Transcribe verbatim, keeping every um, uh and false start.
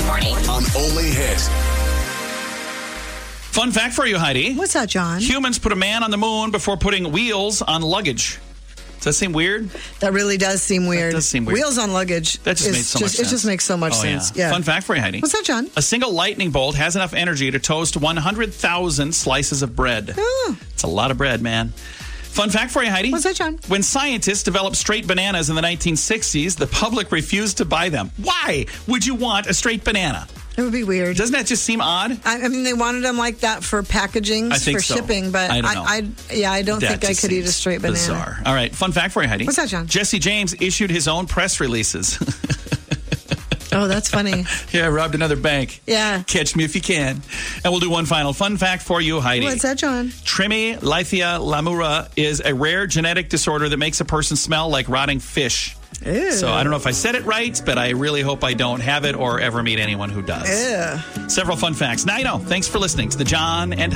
morning. On Only Hit. Fun fact for you, Heidi. What's that, John? Humans put a man on the moon before putting wheels on luggage. Does that seem weird? That really does seem weird. That does seem weird. Wheels on luggage. That just is made so just, much sense. It just makes so much oh, sense. Yeah. Yeah. Fun fact for you, Heidi. What's that, John? A single lightning bolt has enough energy to toast one hundred thousand slices of bread. Oh. It's a lot of bread, man. Fun fact for you, Heidi. What's that, John? When scientists developed straight bananas in the nineteen sixties, the public refused to buy them. Why would you want a straight banana? It would be weird. Doesn't that just seem odd? I, I mean, they wanted them like that for packaging, I think for so. shipping, but I don't know. I, I yeah, I don't That think I just could eat a seems straight banana. Bizarre. All right, fun fact for you, Heidi. What's that, John? Jesse James issued his own press releases. Oh, that's funny. Yeah, robbed another bank. Yeah. Catch me if you can. And we'll do one final fun fact for you, Heidi. What's that, John? Trimelia lamura is a rare genetic disorder that makes a person smell like rotting fish. Ew. So I don't know if I said it right, but I really hope I don't have it or ever meet anyone who does. Ew. Several fun facts. Now you know. Thanks for listening to the John and